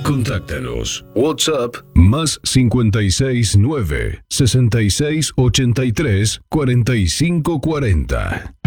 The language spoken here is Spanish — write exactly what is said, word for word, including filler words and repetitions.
Contáctanos. WhatsApp más cincuenta y seis nueve, sesenta y seis ochenta y tres, cuarenta y cinco cuarenta.